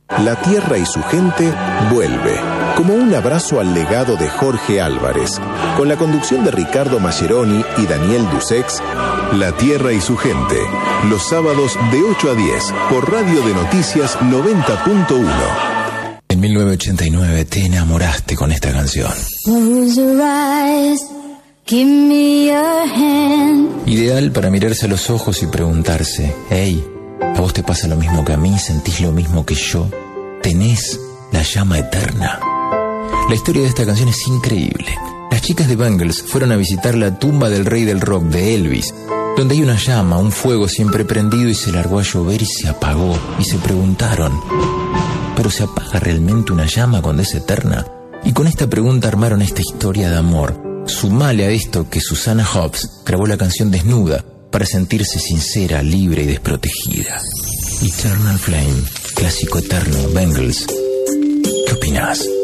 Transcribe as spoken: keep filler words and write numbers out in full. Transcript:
La Tierra y su gente vuelve, como un abrazo al legado de Jorge Álvarez, con la conducción de Ricardo Mascheroni y Daniel Dusex. La Tierra y su gente, los sábados de ocho a diez, por Radio de Noticias noventa punto uno. En mil novecientos ochenta y nueve te enamoraste con esta canción. Ideal para mirarse a los ojos y preguntarse: hey, ¿a vos te pasa lo mismo que a mí? ¿Sentís lo mismo que yo? ¿Tenés la llama eterna? La historia de esta canción es increíble. Las chicas de Bangles fueron a visitar la tumba del rey del rock, de Elvis, donde hay una llama, un fuego siempre prendido, y se largó a llover y se apagó. Y se preguntaron: ¿pero se apaga realmente una llama cuando es eterna? Y con esta pregunta armaron esta historia de amor. Sumale a esto que Susanna Hoffs grabó la canción desnuda para sentirse sincera, libre y desprotegida. Eternal Flame, clásico eterno, Bangles. ¿Qué opinás?